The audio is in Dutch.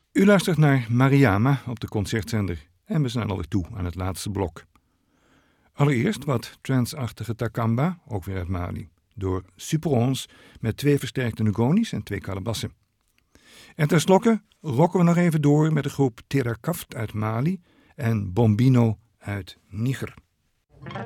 U luistert naar Mariama op de Concertzender en we zijn alweer toe aan het laatste blok. Allereerst wat trance-achtige takamba, ook weer uit Mali, door Super 11 met 2 versterkte ngoni's en 2 kalebassen. En tenslotte rocken we nog even door met de groep Terakaft uit Mali en Bombino uit Niger.